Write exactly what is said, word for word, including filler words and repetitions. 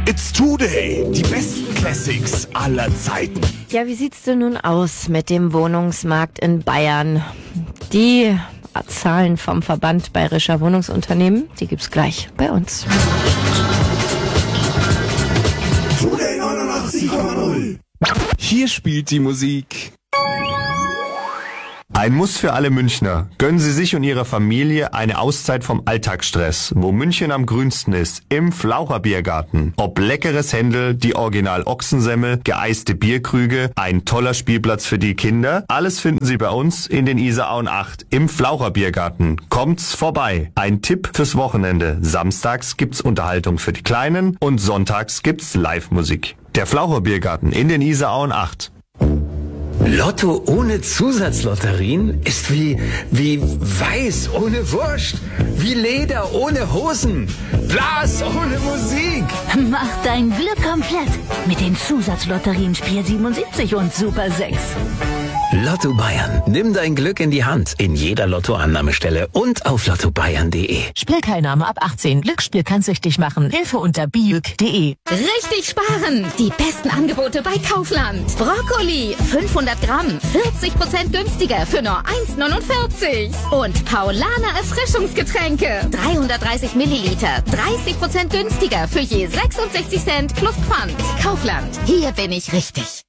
It's Today. Die besten Classics aller Zeiten. Ja, wie sieht's denn nun aus mit dem Wohnungsmarkt in Bayern? Die Zahlen vom Verband Bayerischer Wohnungsunternehmen, die gibt's gleich bei uns. Today neunundachtzig Komma null. Hier spielt die Musik. Ein Muss für alle Münchner. Gönnen Sie sich und Ihrer Familie eine Auszeit vom Alltagsstress, wo München am grünsten ist, im Flaucherbiergarten. Ob leckeres Händel, die Original Ochsensemmel, geeiste Bierkrüge, ein toller Spielplatz für die Kinder, alles finden Sie bei uns in den Isarauen acht im Flaucherbiergarten. Kommt's vorbei. Ein Tipp fürs Wochenende. Samstags gibt's Unterhaltung für die Kleinen und sonntags gibt's Live-Musik. Der Flaucherbiergarten in den Isarauen acht. Lotto ohne Zusatzlotterien ist wie, wie Weiß ohne Wurst, wie Leder ohne Hosen, Blas ohne Musik. Mach dein Glück komplett mit den Zusatzlotterien Spiel siebenundsiebzig und Super sechs. Lotto Bayern. Nimm dein Glück in die Hand. In jeder Lottoannahmestelle und auf lotto bayern punkt de. Spielteilnahme ab achtzehn. Glücksspiel kann süchtig machen. Hilfe unter biüg punkt de. Richtig sparen! Die besten Angebote bei Kaufland. Brokkoli fünfhundert Gramm, vierzig Prozent günstiger für nur eins neunundvierzig. Und Paulaner Erfrischungsgetränke, dreihundertdreißig Milliliter, dreißig Prozent günstiger für je sechsundsechzig Cent plus Pfand. Kaufland, hier bin ich richtig.